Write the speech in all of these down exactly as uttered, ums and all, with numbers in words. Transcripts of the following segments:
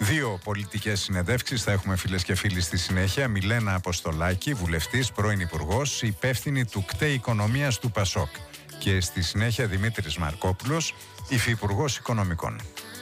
Δύο πολιτικές συνεντεύξεις θα έχουμε, φίλες και φίλοι, στη συνέχεια. Μιλένα Αποστολάκη, βουλευτής, πρώην υπουργός, υπεύθυνη του ΚΤΕ Οικονομίας του ΠΑΣΟΚ. Και στη συνέχεια Δημήτρης Μαρκόπουλος, υφυπουργός Οικονομικών.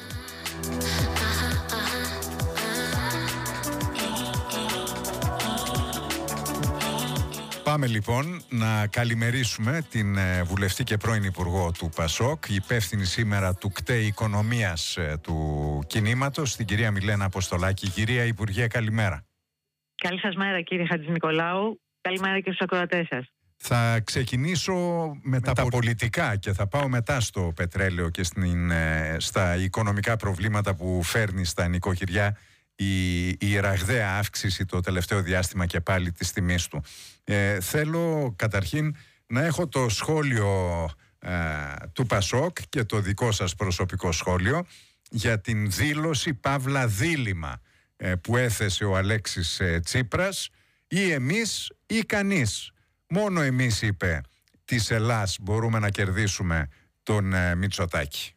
Πάμε λοιπόν να καλημερίσουμε την βουλευτή και πρώην υπουργό του ΠΑΣΟΚ, υπεύθυνη σήμερα του ΚΤΕ Οικονομίας του κινήματος, την κυρία Μιλένα Αποστολάκη. Κυρία Υπουργέ, καλημέρα. Καλή σας μέρα, κύριε Χατζηνικολάου. Καλημέρα και στους ακροατές σας. Θα ξεκινήσω με, με τα, τα πολιτικά και θα πάω μετά στο πετρέλαιο και στην, στα οικονομικά προβλήματα που φέρνει στα νοικοκυριά η, η ραγδαία αύξηση το τελευταίο διάστημα και πάλι της τιμής του. Ε, θέλω καταρχήν να έχω το σχόλιο ε, του ΠΑΣΟΚ και το δικό σας προσωπικό σχόλιο για την δήλωση παύλα δίλημμα ε, που έθεσε ο Αλέξης ε, Τσίπρας, ή εμείς ή κανείς. Μόνο εμείς, είπε, της Ελλάς μπορούμε να κερδίσουμε τον ε, Μητσοτάκη.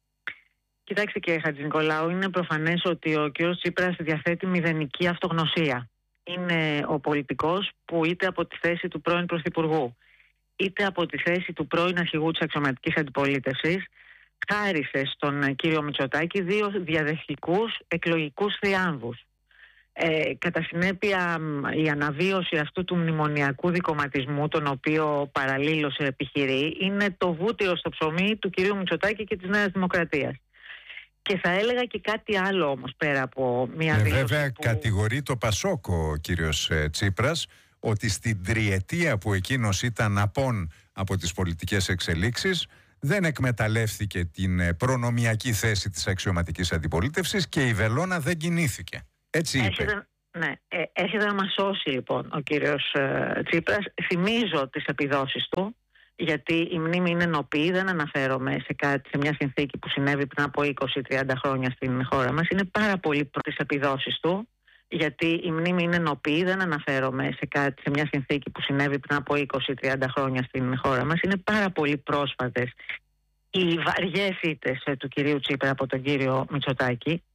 Κοιτάξτε, κύριε Χατζηνικολάου, είναι προφανές ότι ο κ. Τσίπρας διαθέτει μηδενική αυτογνωσία. Είναι ο πολιτικός που είτε από τη θέση του πρώην Πρωθυπουργού, είτε από τη θέση του πρώην αρχηγού της αξιωματικής αντιπολίτευσης, χάρισε στον κύριο Μητσοτάκη δύο διαδοχικούς εκλογικούς θριάμβους. Ε, κατά συνέπεια, η αναβίωση αυτού του μνημονιακού δικομματισμού, τον οποίο παραλλήλως επιχειρεί, είναι το βούτυρο στο ψωμί του κυρίου Μητσοτάκη και της Νέας Δημοκρατίας. Και θα έλεγα και κάτι άλλο όμως πέρα από μια ε, δήλωση. Βέβαια, που... κατηγορεί το ΠΑΣΟΚ ο κύριος ε, Τσίπρας ότι στην τριετία που εκείνος ήταν απόν από τις πολιτικές εξελίξεις δεν εκμεταλλεύθηκε την ε, προνομιακή θέση της αξιωματικής αντιπολίτευσης και η βελόνα δεν κινήθηκε. Έτσι είπε. Έρχεται, ναι, ε, έρχεται να μας σώσει λοιπόν ο κύριος ε, Τσίπρας. Θυμίζω τις επιδόσεις του, γιατί η μνήμη είναι νοπή, δεν αναφέρομαι σε, κάτι, σε μια συνθήκη που συνέβη πριν από είκοσι τριάντα χρόνια στην χώρα μας. Είναι πάρα πολύ προ τις επιδόσεις του, γιατί η μνήμη είναι νοπή, δεν αναφέρομαι σε, κάτι, σε μια συνθήκη που συνέβη πριν από είκοσι τριάντα χρόνια στην χώρα μας. Είναι πάρα πολύ πρόσφατες οι βαριές ήττες του κυρίου Τσίπρα από τον κύριο Μητσοτάκη.